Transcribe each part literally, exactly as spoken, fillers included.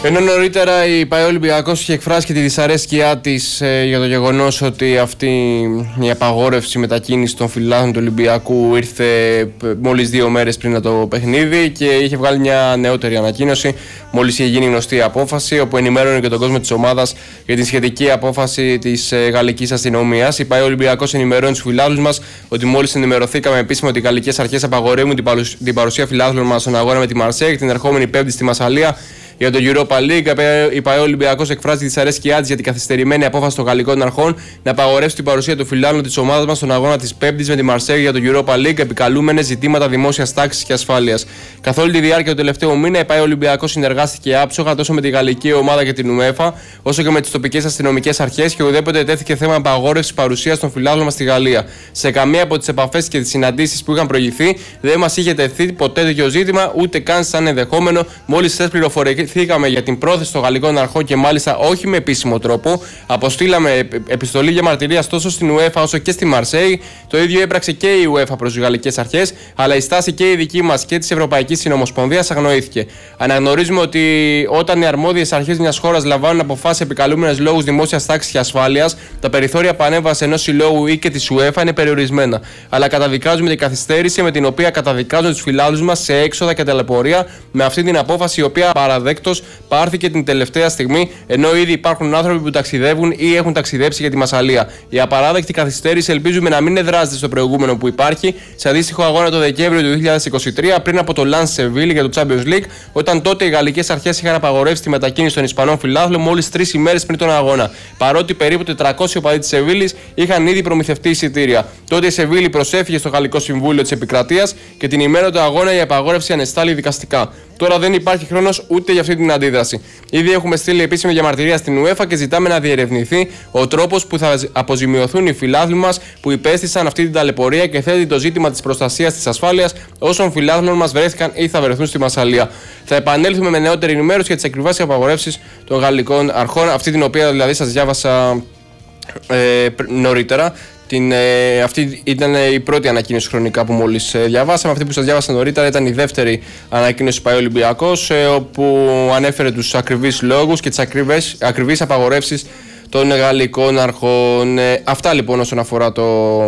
Ενώ νωρίτερα η ΠΑΕ Ολυμπιακός είχε εκφράσει και τη δυσαρέσκειά της ε, για το γεγονός ότι αυτή η απαγόρευση μετακίνηση των φιλάθλων του Ολυμπιακού ήρθε μόλις δύο μέρες πριν από το παιχνίδι και είχε βγάλει μια νεότερη ανακοίνωση μόλις είχε γίνει γνωστή η απόφαση, όπου ενημέρωνε και τον κόσμο της ομάδας για τη σχετική απόφαση της ε, γαλλικής αστυνομίας. Η ΠΑΕ Ολυμπιακός ενημερώνει τους φιλάθλους μας ότι μόλις ενημερωθήκαμε επίσημα ότι οι γαλλικές αρχές απαγορεύουν την, παρουσ... την παρουσία φιλάθλων μας στον αγώνα με τη Μαρσέιγ την ερχόμενη Πέμπτη στη Μασσαλία. Για το Europa League, η ΠΑΕ Ολυμπιακός εκφράζει τη δυσαρέσκειά της για την καθυστερημένη απόφαση των γαλλικών αρχών να απαγορεύσει την παρουσία του φιλάθλων της ομάδας μας στον αγώνα της Πέμπτης με τη Μαρσέιγ για το Europa League, επικαλούμενες ζητήματα δημόσιας τάξης και ασφάλειας. Καθ' όλη τη διάρκεια του τελευταίου μήνα, η ΠΑΕ Ολυμπιακός συνεργάστηκε άψογα τόσο με τη γαλλική ομάδα και την UEFA, όσο και με τις τοπικές αστυνομικές αρχές και ουδέποτε τέθηκε θέμα απαγόρευσης παρουσίας των φιλάθλων μας στη Γαλλία. Σε καμία από τις επαφές και τις συναντήσεις που είχαν προηγηθεί, δεν μας είχε τεθεί ποτέ τέτοιο ζήτημα, ούτε καν σαν ενδεχόμενο. Μόλις χθες πληροφορηθήκαμε για την πρόθεση των γαλλικών αρχών και μάλιστα όχι με επίσημο τρόπο, αποστήλαμε επιστολή για μαρτυρία τόσο στην UEFA όσο και στη Μαρσέη. Το ίδιο έπραξε και η UEFA προς τις γαλλικές αρχές, αλλά η στάση και η δική μας και της Ευρωπαϊκής Συνομοσπονδίας αγνοήθηκε. Αναγνωρίζουμε ότι όταν οι αρμόδιες αρχές μιας χώρας λαμβάνουν αποφάσεις επικαλούμενες λόγους δημόσιας τάξης και ασφάλειας, τα περιθώρια παρέμβασης ενός συλλόγου ή και της UEFA είναι περιορισμένα. Αλλά καταδικάζουμε την καθυστέρηση με την οποία καταδικάζουν τους φιλάθλους μας σε έξοδα και ταλαιπωρία με αυτή την απόφαση, η οποία παραδέκτως πάρθηκε την τελευταία στιγμή, ενώ ήδη υπάρχουν άνθρωποι που ταξιδεύουν ή έχουν ταξιδέψει για τη Μασσαλία. Η απαράδεκτη καθυστέρηση ελπίζουμε να μην εδράζεται στο προηγούμενο που υπάρχει, σε αντίστοιχο αγώνα το Δεκέμβριο του δύο χιλιάδες είκοσι τρία, πριν από το Lens Seville για το Champions League, όταν τότε οι γαλλικές αρχές είχαν απαγορεύσει τη μετακίνηση των Ισπανών φιλάθλων μόλις τρεις ημέρες πριν τον αγώνα. Παρότι περίπου τετρακόσιοι οπαδοί της Σεβίλης είχαν ήδη προμηθευτεί εισιτήρια. Τότε η Σεβίλη προσέφηκε στο Γαλλικό Συμβούλιο της Επικρατείας και την ημέρα του αγώνα η απαγόρευση ανεστάλλει δικαστικά. Τώρα δεν υπάρχει χρόνος ούτε για αυτή την αντίδραση. Ήδη έχουμε στείλει επίσημη διαμαρτυρία στην UEFA και ζητάμε να διερευνηθεί ο τρόπος που θα αποζημιωθούν οι φιλάθλοι μας που υπέστησαν αυτή την ταλαιπωρία και θέτει το ζήτημα της προστασίας της ασφάλειας όσων φιλάθλων μας βρέθηκαν ή θα βρεθούν στη Μασσαλία. Θα επανέλθουμε με νεότερη ενημέρωση για τις ακριβείς απαγορεύσεις των γαλλικών αρχών, αυτή την οποία δηλαδή σας διάβασα ε, νωρίτερα. Την, ε, αυτή ήταν η πρώτη ανακοίνωση χρονικά που μόλις ε, διαβάσαμε. Αυτή που σας διάβασα νωρίτερα ήταν η δεύτερη ανακοίνωση του ΠΑΕ Ολυμπιακός, ε, όπου ανέφερε τους ακριβείς λόγους και τις ακριβείς, ακριβείς απαγορεύσεις των γαλλικών αρχών. Ε, αυτά λοιπόν όσον αφορά το,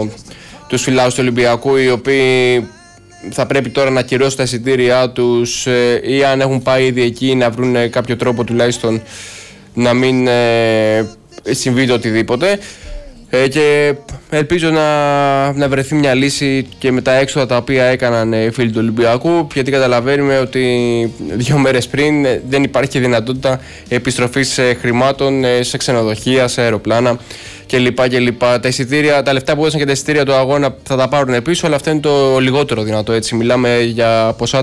τους φιλάθλους του Ολυμπιακού, οι οποίοι θα πρέπει τώρα να ακυρώσουν τα εισιτήριά τους ε, ή αν έχουν πάει ήδη εκεί να βρουν ε, κάποιο τρόπο τουλάχιστον να μην ε, συμβεί το οτιδήποτε. Ε, και ελπίζω να, να βρεθεί μια λύση και με τα έξοδα τα οποία έκαναν οι φίλοι του Ολυμπιακού, γιατί καταλαβαίνουμε ότι δύο μέρες πριν δεν υπάρχει και δυνατότητα επιστροφής χρημάτων σε ξενοδοχεία, σε αεροπλάνα κλπ. κλπ. Τα εισιτήρια, τα λεφτά που έδωσαν και τα εισιτήρια του αγώνα θα τα πάρουν πίσω, αλλά αυτό είναι το λιγότερο δυνατό. Έτσι. Μιλάμε για ποσά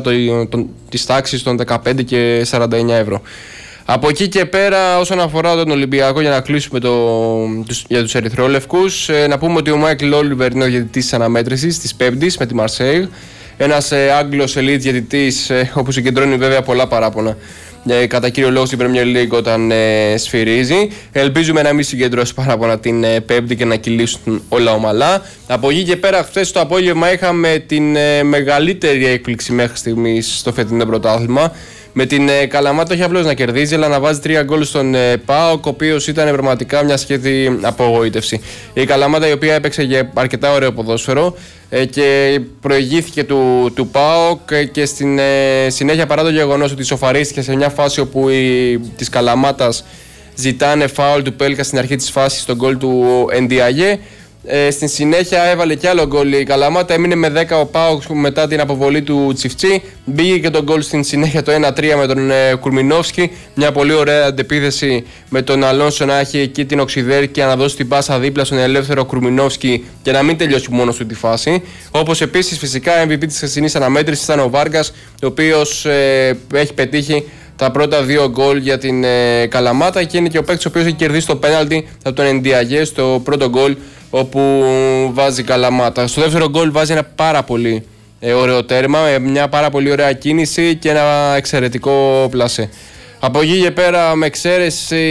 της τάξης των δεκαπέντε και σαράντα εννέα ευρώ. Από εκεί και πέρα, όσον αφορά τον Ολυμπιακό, για να κλείσουμε το, τους, για τους ερυθρόλευκους, ε, να πούμε ότι ο Μάικλ Όλιβερ είναι ο διαιτητής της αναμέτρησης της Πέμπτης με τη Μαρσέιγ. Ένας ε, Άγγλος elite διαιτητής, ε, όπου συγκεντρώνει βέβαια πολλά παράπονα ε, κατά κύριο λόγο στην Premier League όταν ε, σφυρίζει. Ελπίζουμε να μην συγκεντρώσει παράπονα την ε, Πέμπτη και να κυλήσουν όλα ομαλά. Από εκεί και πέρα, χθες το απόγευμα είχαμε την ε, μεγαλύτερη έκπληξη μέχρι στιγμής στο φετινό πρωτάθλημα. Με την ε, Καλαμάτα όχι απλώς να κερδίζει, αλλά να βάζει τρία γκολ στον ε, ΠΑΟΚ, ο οποίος ήταν πραγματικά μια σχέδη απογοήτευση. Η Καλαμάτα, η οποία έπαιξε για αρκετά ωραίο ποδόσφαιρο ε, και προηγήθηκε του, του ΠΑΟΚ ε, και στην ε, συνέχεια, παρά το γεγονός ότι σοφαρίστηκε σε μια φάση όπου η, της Καλαμάτας ζητάνε φάουλ του Πέλκα στην αρχή της φάσης στον γκολ του Εντιαγέ. Ε, στην συνέχεια έβαλε κι άλλο γκολ η Καλαμάτα, έμεινε με δέκα ο ΠΑΟΚ μετά την αποβολή του Τσιφτσί. Μπήκε και τον γκολ στην συνέχεια το ένα τρία με τον ε, Κουρμινόφσκι. Μια πολύ ωραία αντεπίθεση με τον Αλόνσο να έχει εκεί την οξυδέρκεια να δώσει την πάσα δίπλα στον ελεύθερο Κουρμινόφσκι και να μην τελειώσει μόνος του τη φάση. Όπως επίσης φυσικά εμ βι πι της χθεσινής αναμέτρησης ήταν ο Βάργκας, ο οποίος ε, έχει πετύχει τα πρώτα δύο γκολ για την ε, Καλαμάτα και είναι και ο παίκτης ο οποίος έχει κερδίσει το πέναλτι από τον Εντιαγέ στο πρώτο γκολ, όπου βάζει Καλαμάτα. Στο δεύτερο γκολ βάζει ένα πάρα πολύ ε, ωραίο τέρμα, με μια πάρα πολύ ωραία κίνηση και ένα εξαιρετικό πλασέ. Από εκεί και πέρα, με εξαίρεση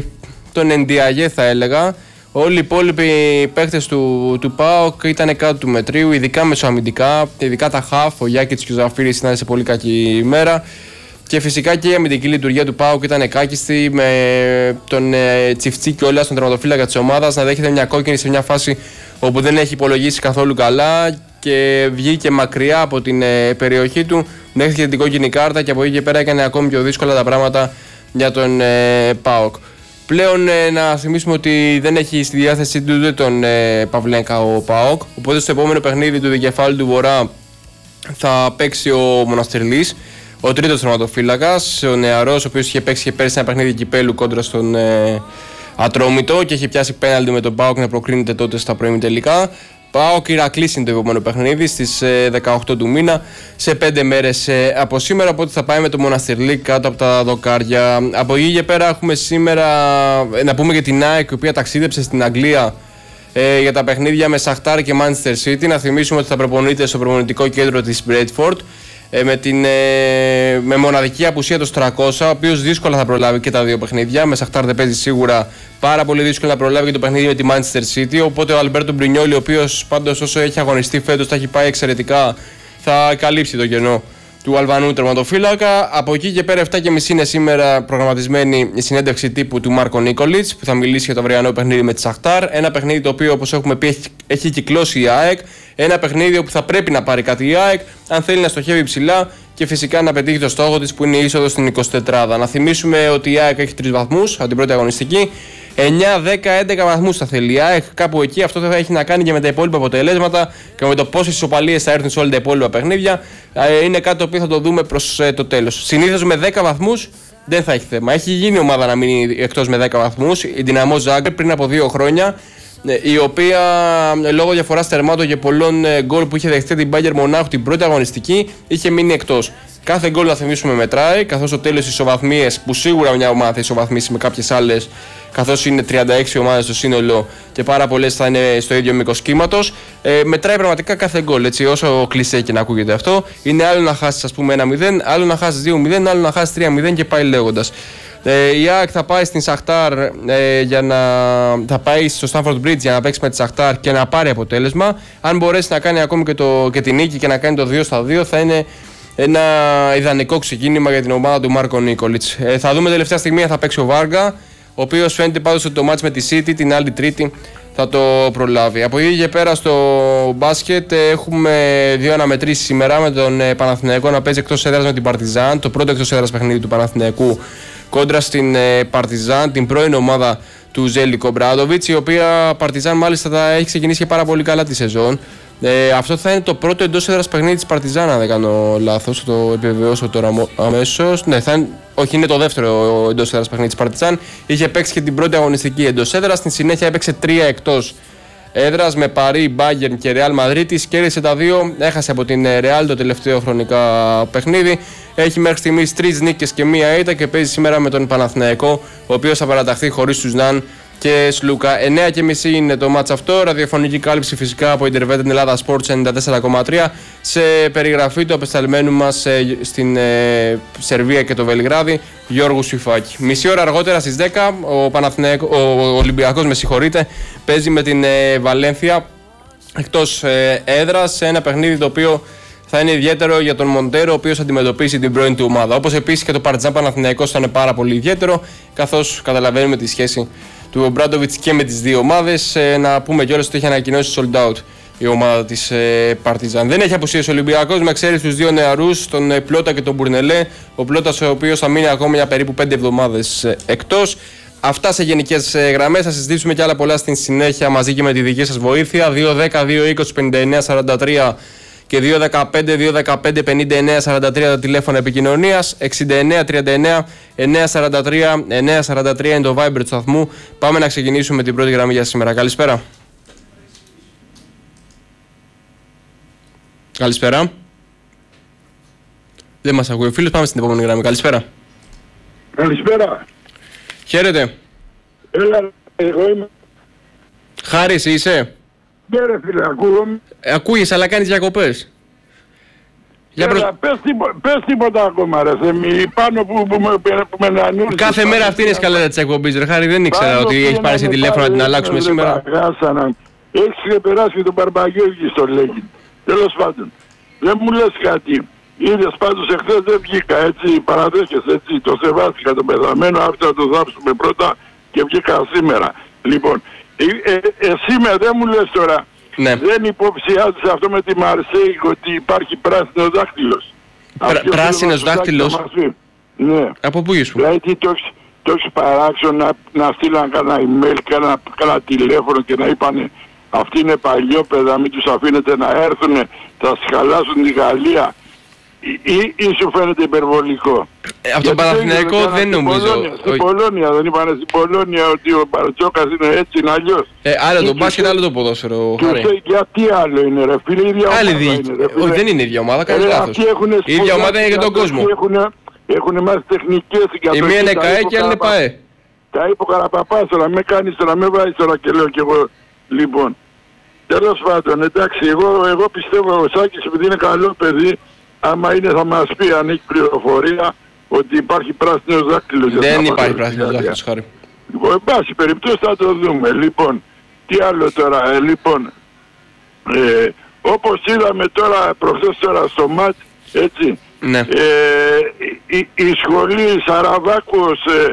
τον Εντιαγέ θα έλεγα, όλοι οι υπόλοιποι παίκτες του, του ΠΑΟΚ ήταν κάτω του μετρίου, ειδικά μεσοαμυντικά, ειδικά τα χαφ, ο Γιάκητς και ο Ζαφύρης ήταν σε πολύ κακή ημέρα. Και φυσικά και η αμυντική λειτουργία του ΠΑΟΚ ήταν κάκιστη, με τον ε, Τσιφτσί κιόλας, τον τερματοφύλακα της ομάδας, να δέχεται μια κόκκινη σε μια φάση όπου δεν έχει υπολογίσει καθόλου καλά και βγήκε μακριά από την ε, περιοχή του, δέχτηκε την κόκκινη κάρτα και από εκεί και πέρα έκανε ακόμη πιο δύσκολα τα πράγματα για τον ε, ΠΑΟΚ. Πλέον ε, να θυμίσουμε ότι δεν έχει στη διάθεσή του ούτε τον ε, Παυλένκα ο ΠΑΟΚ, οπότε στο επόμενο παιχνίδι του δικεφάλου του Βορρά θα παίξει ο Μοναστηρλής, ο τρίτος τερματοφύλακας, ο νεαρός, ο οποίος είχε παίξει και πέρυσι ένα παιχνίδι κυπέλου κόντρα στον ε, Ατρόμητο και είχε πιάσει πέναλτι με τον ΠΑΟΚ να προκρίνεται τότε στα προημιτελικά. ΠΑΟΚ Ηρακλής είναι το επόμενο παιχνίδι στις ε, δεκαοκτώ του μήνα, σε πέντε μέρες ε, από σήμερα, οπότε θα πάει με το Μοναστηρλί κάτω από τα δοκάρια. Από εκεί και πέρα έχουμε σήμερα, ε, να πούμε για την ΑΕΚ, η οποία ταξίδεψε στην Αγγλία ε, για τα παιχνίδια με Σαχτάρ και Manchester City. Να θυμίσουμε ότι θα προπονείται στο προπονητικό κέντρο της Bradford ε, με, την, ε, με μοναδική απουσία του Στρακώσα, ο οποίος δύσκολα θα προλάβει και τα δύο παιχνίδια. Με Σαχτάρ δεν παίζει σίγουρα, πάρα πολύ δύσκολα να προλάβει και το παιχνίδι με τη Manchester City. Οπότε ο Αλμπέρτο Μπρινιόλι, ο οποίος πάντως όσο έχει αγωνιστεί φέτος, τα έχει πάει εξαιρετικά, θα καλύψει το κενό του Αλβανού τερματοφύλακα. Από εκεί και πέρα, επτά και μισή είναι σήμερα προγραμματισμένη η συνέντευξη τύπου του Μάρκο Νίκολιτς, που θα μιλήσει για το αυριανό παιχνίδι με τη Σαχτάρ. Ένα παιχνίδι το οποίο, όπως έχουμε πει, έχει, έχει κυκλώσει η ΑΕΚ. Ένα παιχνίδι όπου θα πρέπει να πάρει κάτι η ΑΕΚ, αν θέλει να στοχεύει ψηλά και φυσικά να πετύχει το στόχο της, που είναι η είσοδο στην εικοσιτετράδα. Να θυμίσουμε ότι η ΑΕΚ έχει τρεις βαθμούς από την πρώτη αγωνιστική. εννιά, δέκα, έντεκα βαθμούς θα θέλει η ΑΕΚ. Κάπου εκεί αυτό θα έχει να κάνει και με τα υπόλοιπα αποτελέσματα και με το πόσες ισοπαλίες θα έρθουν σε όλα τα υπόλοιπα παιχνίδια. Είναι κάτι το οποίο θα το δούμε προς το τέλος. Συνήθως με δέκα βαθμούς δεν θα έχει θέμα. Έχει γίνει ομάδα να μείνει εκτός με δέκα βαθμούς. Η Δυναμό Ζάγκρεπ πριν από δύο χρόνια, η οποία λόγω διαφοράς τερμάτων και πολλών γκολ που είχε δεχτεί την Bayern Μονάχου την πρώτη αγωνιστική, είχε μείνει εκτός. Κάθε γκολ, να θυμίσουμε, μετράει, καθώς στο τέλος οι ισοβαθμίες, που σίγουρα μια ομάδα θα ισοβαθμίσει με κάποιες άλλες, καθώς είναι τριάντα έξι ομάδες στο σύνολο και πάρα πολλές θα είναι στο ίδιο μήκος κύματος, ε, μετράει πραγματικά κάθε γκολ, έτσι, όσο κλεισέ και να ακούγεται αυτό. Είναι άλλο να χάσεις, ας πούμε, ένα μηδέν, άλλο να χάσεις δύο μηδέν, άλλο να χάσεις τρία μηδέν και πάει λέγοντας. Ε, η ΑΕΚ θα πάει στην Σαχτάρ ε, για να. Θα πάει στο Stamford Bridge για να παίξει με τη Σαχτάρ και να πάρει αποτέλεσμα. Αν μπορέσει να κάνει ακόμη και, το, και την νίκη και να κάνει το δύο στα δύο, θα είναι ένα ιδανικό ξεκίνημα για την ομάδα του Μάρκο Νίκολιτς. Ε, θα δούμε τελευταία στιγμή αν θα παίξει ο Βάργα, ο οποίος φαίνεται πάντως ότι το μάτς με τη City την άλλη Τρίτη θα το προλάβει. Από εκεί και πέρα στο μπάσκετ έχουμε δύο αναμετρήσεις σήμερα, με τον Παναθηναϊκό να παίζει εκτός έδρας με την Παρτιζάν. Το πρώτο εκτός έδρας παιχνίδι του Παναθηναϊκού κόντρα στην Παρτιζάν, την πρώην ομάδα του Ζέλικο Μπράντοβιτς, η οποία Παρτιζάν μάλιστα θα έχει ξεκινήσει και πάρα πολύ καλά τη σεζόν. Ε, αυτό θα είναι το πρώτο εντός έδρας παιχνίδι της Παρτιζάν, αν δεν κάνω λάθος, το επιβεβαιώσω τώρα αμέσως. Ναι, θα είναι, όχι, είναι το δεύτερο εντός έδρας παιχνίδι της Παρτιζάν. Είχε παίξει και την πρώτη αγωνιστική εντός έδρας, στην συνέχεια έπαιξε τρία εκτός έδρας με Παρί, Μπάγερν και Ρεάλ Μαδρίτης. Κέρδισε τα δύο, έχασε από την Ρεάλ το τελευταίο χρονικά παιχνίδι. Έχει μέχρι στιγμής τρεις νίκες και μία ήττα και παίζει σήμερα με τον Παναθηναϊκό, ο οποίος θα παραταχθεί χωρίς τους Ναν και Σλούκα. εννιά και μισή είναι το μάτς αυτό. Ραδιοφωνική κάλυψη φυσικά από Intervet Ελλάδα Sports ενενήντα τέσσερα κόμμα τρία, σε περιγραφή του απεσταλμένου μας ε, στην ε, Σερβία και το Βελιγράδι, Γιώργου Σουηφάκη. Μισή ώρα αργότερα στις δέκα ο, ο, ο Ολυμπιακός, με συγχωρείτε, παίζει με την ε, Βαλένθια εκτός ε, έδρας, σε ένα παιχνίδι το οποίο θα είναι ιδιαίτερο για τον Μοντέρο, ο οποίος αντιμετωπίσει την πρώην του ομάδα. Όπως επίσης και το Παρτιζάν Παναθηναϊκός θα είναι πάρα πολύ ιδιαίτερο, καθώς καταλαβαίνουμε τη σχέση του Ομπράντοβιτς και με τις δύο ομάδες. Ε, να πούμε κιόλας ότι έχει ανακοινώσει sold out η ομάδα της ε, Παρτιζάν. Δεν έχει απουσίες ο Ολυμπιακός, με εξαίρεση τους δύο νεαρούς, τον ε, Πλότα και τον Μπουρνελέ. Ο Πλότας, ο οποίος θα μείνει ακόμα για περίπου πέντε εβδομάδες ε, εκτός. Αυτά σε γενικές ε, γραμμές. Θα συζητήσουμε κι άλλα πολλά στην συνέχεια μαζί και με τη δική σας βοήθεια. δύο δέκα, δύο είκοσι, πενήντα εννέα σαράντα τρία και δύο δεκαπέντε, δύο δεκαπέντε, πενήντα εννέα σαράντα τρία τα τηλέφωνα επικοινωνίας. εξήντα εννέα τριάντα εννέα εννιακόσια σαράντα τρία εννιακόσια σαράντα τρία είναι το Viber του σταθμού. Πάμε να ξεκινήσουμε την πρώτη γραμμή για σήμερα. Καλησπέρα. Καλησπέρα. Δεν μας ακούει ο φίλος, πάμε στην επόμενη γραμμή. Καλησπέρα. Καλησπέρα. Χαίρετε. Έλα, εγώ είμαι. Χάρης, είσαι? Ναι ρε φίλε, ακούγομαι. Ε, ακούγεις, αλλά κάνεις διακοπές. Για προς... πες, τίπο, πες τίποτα ακόμα ρε, σε μη, πάνω που, που, που, που με νανούρσεις. Κάθε μέρα αυτή είναι η σκαλέτα της εκπομπής ρε Χάρη, δεν ήξερα ότι έχει πάρει σε τηλέφωνο να την αλλάξουμε σήμερα. Έχεις ξεπεράσει και τον Μπαρμπαγιώργη στο λέγει. Τέλος πάντων, δεν μου λες κάτι. Είδες πάντως εχθές δεν βγήκα, έτσι, παραδέχεσαι, έτσι, το σεβάστηκα τον πεθαμένο, άφησα να το θάψουμε πρώτα και βγήκα σήμερα. Λοιπόν, ε, ε, εσύ με δεν μου λες τώρα, ναι. δεν υποψιάζεις αυτό με τη Μαρσέη ότι υπάρχει πράσινος δάχτυλος. Πρά, πράσινος δάχτυλος. Ναι. Από πού ήσουν? Δηλαδή το έχεις, το έχεις παράξενο να, να στείλαν κανένα email, κανένα, κανένα τηλέφωνο και να είπανε αυτοί είναι παλιόπαιδα, μην τους αφήνετε να έρθουν, θα σχαλάσουν τη Γαλλία. Ή, ή, ή σου φαίνεται υπερβολικό? Ε, από τον Παναθηναϊκό δεν νομίζω. Πολώνια, στην ο... Πολώνια, δεν είπανε στην Πολώνια ότι ο Μπαρτζόκας είναι έτσι, είναι αλλιώς. Ε, άλλο το μπάσκετ, άλλο το ποδόσφαιρο. Γιατί άλλο είναι ρε φίλε, η ίδια ομάδα είναι. Όχι, δεν είναι η ίδια ομάδα, κάνεις λάθος. Η ίδια ομάδα είναι για τον κόσμο. Έχουν μάθει τεχνικές. Η μία είναι ΚΑΕ και η άλλη είναι ΠΑΕ. Τα είπε ο Καραπαπάς, τώρα με κάνεις, τώρα με βάζεις τώρα και λέω κι εγώ. Λοιπόν, τέλος πάντων, εντάξει, εγώ, εγώ πιστεύω ο Σάκης επειδή είναι καλό παιδί, άμα είναι θα μας πει αν έχει πληροφορία ότι υπάρχει πράσινος δάκτυλος. Δεν υπάρχει πράσινος δάκτυλος, χάρη. Λοιπόν, εν πάση περιπτώσει θα το δούμε. Λοιπόν, τι άλλο τώρα, ε, λοιπόν, ε, όπως είδαμε τώρα προχθές τώρα στο μάτς, έτσι, ναι. ε, η, η σχολή Σαραβάκος, ε,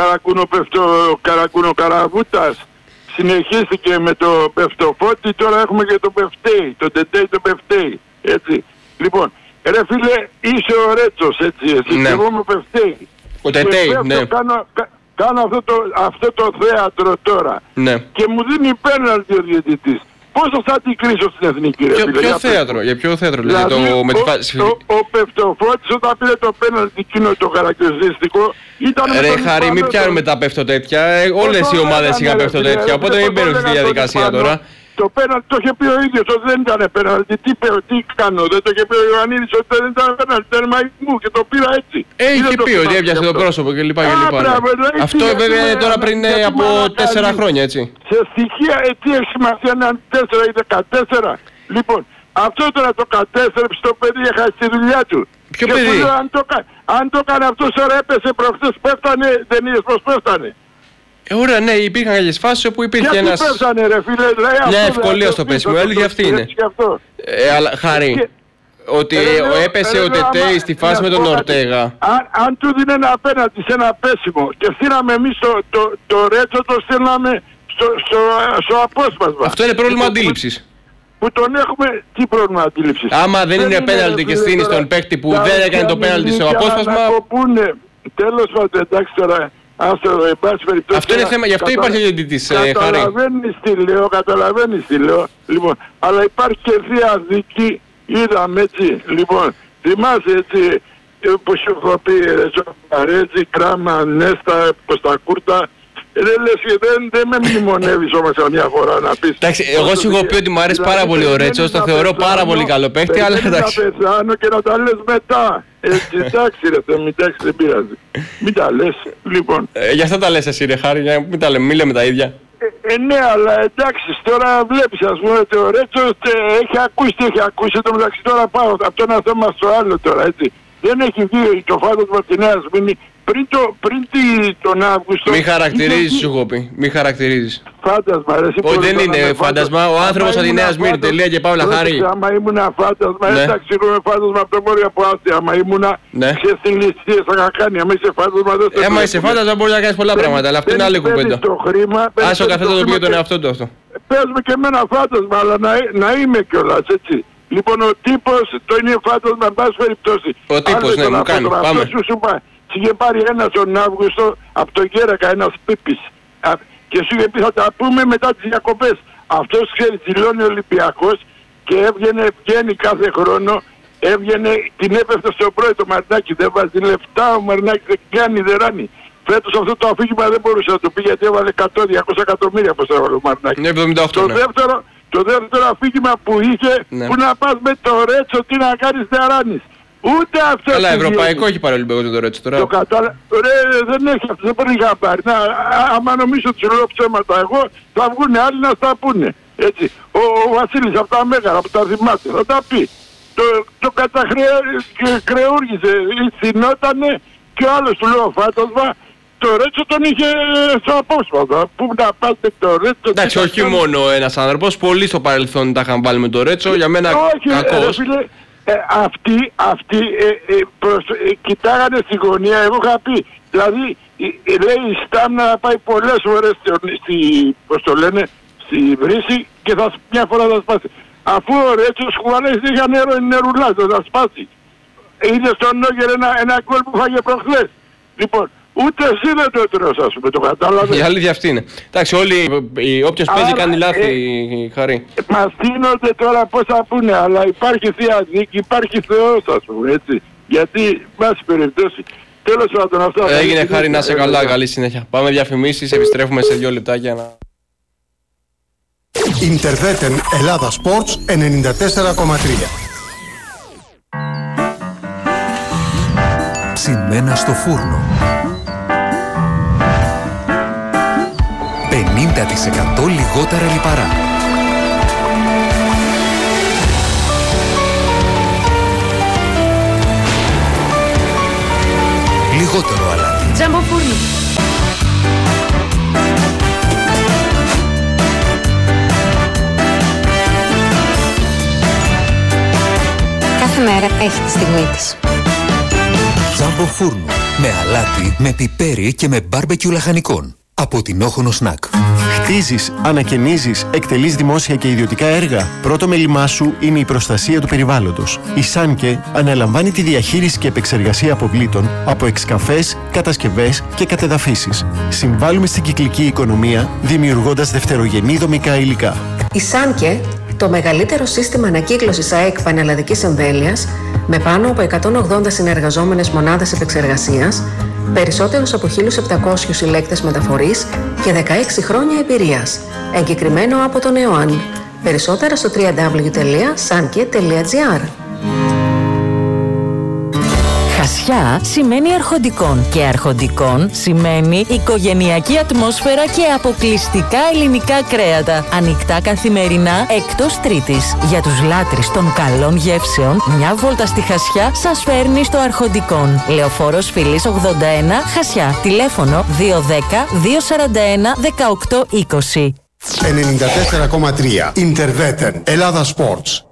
Καρακούνο-Καραβούτας συνεχίστηκε με το Πευτοφώτη, τώρα έχουμε και το Πευτέι, το Τετέι το Πευτέι, έτσι. Λοιπόν, ρε φίλε, είσαι ο Ρέτσος, έτσι, εσύ, ναι. Και εγώ με Πευτέι. Ο Τετέι, ναι. Κάνω, κα, κάνω αυτό, το, αυτό το θέατρο τώρα, ναι. Και μου δίνει πέναλτι ο διαιτητής. Πόσο θα την κρίσω στην εθνική, ρε φίλε? Ποιο θέατρο, για ποιο θέατρο, δηλαδή, δηλαδή το, με ο, τη... ο, ο Πευτοφώτης όταν πήρε το πέναλτι εκείνο το χαρακτηριστικό ήταν... Ρε Χαρή, μην πιάνουμε τα πέφτο-τέτοια, ε, όλες οι ομάδες είχαν πέφτο-τέτοια, οπότε μην μπαίνουν στη διαδικασία τώρα. Το πέναλτι το είχε πει ο ίδιος ότι δεν ήταν πέναλτι. Τι, τι κάνω, δεν το είχε πει ο Ιωαννίδης ότι δεν ήταν πέναλτι, ήταν μαγικού και το πήρα έτσι. Ε, είχε πει ότι έβιασε το πρόσωπο και λοιπά και λοιπά. Αυτό βέβαια είναι τώρα πριν από τέσσερα χρόνια, έτσι. Σε στοιχεία, τι έχει σημασία να είναι τέσσερα ή δεκατέσσερα. Λοιπόν, αυτό τώρα το κατέστρεψε το παιδί, έχασε τη δουλειά του. Ποιο παιδί? Αν το έκανε αυτό ώρα έπεσε προχθές, πέφτανε, δεν είδες πως πέφτανε? Ε, ωραία, ναι, υπήρχαν κάποιες φάσεις όπου υπήρχε γιατί ένας... πέφτανε, ρε φίλε, λέει, μια ευκολία στο πέσιμο, έλεγε αυτή είναι. Ε, αλλά Χαρή, και... ότι ε, έπεσε ε, ο Τετέι στη φάση με τον Ορτέγα. Αν, αν του δίνει ένα απέναντι σε ένα πέσιμο και στείλαμε εμείς το, το, το Ρέτσο, το στείλαμε στο, στο, στο απόσπασμα. Αυτό είναι πρόβλημα αντίληψης. Που τον έχουμε, τι πρόβλημα αντίληψης? Άμα δεν, δεν είναι πέναλτι και στείνει στον παίκτη που δεν έκανε το πέναλτι στο απόσπασμα... Τέλος πάντων, εντάξει τώρα... Αυτό, αυτό είναι θέμα, γι' αυτό κατα... υπάρχει διαιτητής, Χαρή. Καταλαβαίνεις τι λέω, καταλαβαίνεις τι λέω. Λοιπόν, αλλά υπάρχει και θεία δίκη, είδαμε έτσι. Λοιπόν, θυμάσαι έτσι, όπως σου έχω πει, Ζωπαρέτζη, Κράμα, Νέστα, Κωστακούρτα. Δεν λες και δεν, δεν με μνημονεύεις όμως μια φορά να πεις. Εντάξει, εγώ σου έχω πει ότι μου αρέσει πάρα πολύ ο Ρέτσος, το θεωρώ πάρα πολύ καλό παίχτη, αλλά εντάξει. Να πεθάνω και να τα λες μετά. Έτσι, εντάξει ρε Θεέ, εντάξει, δεν πειράζει. Μην τα λες, λοιπόν. Ε, για αυτά τα λες εσύ ρε Χάρη, για μην τα λέμε, μην λέμε τα ίδια. Ε, ε, ναι, αλλά εντάξει, τώρα βλέπεις ας πούμε ότι ο Ρέτσος ε, έχει ακούσει τι έχει ακούσει, το μεταξύ τώρα πάω από το ένα θέμα στο άλλο τώρα, έτσι. Δεν έχει δει το φάντασμα τη Νέα Σμήνη πριν, το, πριν τη, τον Αύγουστο. Μη χαρακτηρίζεις, σου έχω πει. Μη χαρακτηρίζεις. Φάντασμα, ρε. Όχι, δεν είναι φάντασμα. Ο άνθρωπος από τη Νέα Σμήνη, τελεία και παύλα, Χάρη. Άμα ήμουνα φάντασμα, ναι. Εντάξει, εγώ είμαι φάντασμα από το Βόρειο από Άσια. Άμα ήμουνα, ναι. Ξέρεις τι ληστείες θα είχα κάνει. Άμα είσαι φάντασμα, δεν θα. Άμα είσαι φάντασμα, μπορείς να κάνεις πολλά πράγματα, αλλά αυτό είναι άλλη κουβέντα. Άσε ο καθένας το πει τον εαυτό του αυτό. Πες με και εμένα φάντασμα, αλλά να είμαι κιόλας, έτσι. Λοιπόν, ο τύπος το είναι φάντασμα, εν πάση περιπτώσει. Ο τύπος, ναι, μου κάνει. Πάμε. Σου είχε πάρει ένας τον Αύγουστο από τον Γέρακα, ένας πίπης. Και σου είχε πει θα τα πούμε μετά τις διακοπές. Αυτός ξέρει, δηλώνει Ολυμπιακός και έβγαινε, βγαίνει κάθε χρόνο. Έβγαινε, την έπεφτε στο πρώτο το Μαρινάκη, δεν βάζει λεφτά, ο Μαρινάκης δεν κάνει, δεν ράνει. Φέτος αυτό το αφήγημα δεν μπορούσε να το πει γιατί έβαλε εκατό διακόσια εκατομμύρια πως έβαλε ο Μαρινάκης. εβδομήντα οκτώ, το, ναι. δεύτερο, το δεύτερο αφήγημα που είχε, ναι. Που να πας με το Ρέτσο, τι να κάνεις, δεν ράνεις. Ούτε αυτό. Καλά, ευρωπαϊκό έχει πάρει ο Ολυμπιακός με το Ρέτσο τώρα. Το κατάλαβα. Ρε, δεν έχει αυτό, δεν μπορεί να πάρει. Να, άμα νομίζω ότι σου λέω ψέματα εγώ, θα βγουν άλλοι να στα πούνε. Έτσι. Ο, ο Βασίλης από τα Μέγαρα που τα θυμάται θα τα πει. Το, το καταχρεούργησε, θυνότανε και ο άλλος του λέω φάντασμα. Το Ρέτσο τον είχε στο απόσπασμα. Πού να πάτε το Ρέτσο. Εντάξει, όχι μόνο ένας άνθρωπος, πολλοί στο παρελθόν τα είχαν βάλει με το Ρέτσο. Για μένα όχι, κακός. Ρε, φίλε, Ε, αυτοί αυτοί ε, ε, προς, ε, κοιτάγανε στη γωνία, εγώ είχα πει. Δηλαδή, ε, ε, λέει η Στάμνα να πάει πολλές ώρες στη, πώς το λένε, στη βρύση και θα, μια φορά θα σπάσει. Αφού ο Ρέτσος Χουάνες είχα νερό, νερουλάς, θα σπάσει. Είδε στον Νόγερ ένα, ένα γκολ που φάγε προχθές. Λοιπόν, ούτε εσύ δεν το τρως, ας πούμε, το κατάλαβε. Η αλήθεια αυτή είναι. Εντάξει, όλοι, όποιος παίζει κάνει λάθη, ε, Χαρή. Μας στείνονται τώρα πώς θα πούνε, αλλά υπάρχει Θεία Δίκη, υπάρχει Θεός, ας πούμε, έτσι. Γιατί, βάση περιπτώσει, τέλος πάντων αυτό... Έγινε, Χαρή, να είσαι καλά, καλή συνέχεια. Πάμε διαφημίσεις, επιστρέφουμε σε δύο λεπτάκια να... Ιντερβέτεν Ελλάδα Sports ενενήντα τέσσερα κόμμα τρία. Ψημένα στο φούρνο. πενήντα τοις εκατό λιγότερα λιπαρά. Λιγότερο αλάτι. Τζάμπο φούρνο. Κάθε μέρα έχει τη στιγμή της. Τζάμπο φούρνο. Με αλάτι, με πιπέρι και με μπάρμπεκιου λαχανικών. Από την Όχονο Σνακ. Χτίζεις, ανακαινίζεις, εκτελείς δημόσια και ιδιωτικά έργα. Πρώτο μέλημά σου είναι η προστασία του περιβάλλοντος. Η Σάνκε αναλαμβάνει τη διαχείριση και επεξεργασία αποβλήτων από εξκαφές, κατασκευές και κατεδαφίσεις. Συμβάλλουμε στην κυκλική οικονομία, δημιουργώντας δευτερογενή δομικά υλικά. Η Σάνκε, το μεγαλύτερο σύστημα ανακύκλωσης ΑΕΚ πανελλαδικής εμβέλειας, με πάνω από εκατόν ογδόντα συνεργαζόμενες μονάδες επεξεργασίας, περισσότερους από χίλιους επτακόσιους συλλέκτες μεταφορής και δεκαέξι χρόνια εμπειρίας. Εγκεκριμένο από τον ΕΟΑΝ. Περισσότερα στο double-u double-u double-u τελεία sanke τελεία gr. Χασιά σημαίνει αρχοντικών και αρχοντικών σημαίνει οικογενειακή ατμόσφαιρα και αποκλειστικά ελληνικά κρέατα. Ανοιχτά καθημερινά εκτός Τρίτης. Για τους λάτρεις των καλών γεύσεων, μια βόλτα στη Χασιά σας φέρνει στο Αρχοντικών. Λεωφόρος Φιλής ογδόντα ένα, Χασιά. Τηλέφωνο δύο ένα μηδέν δύο τέσσερα ένα δεκαοκτώ είκοσι. ενενήντα τέσσερα κόμμα τρία. Ιντερβέτεν Ελλάδα Sports.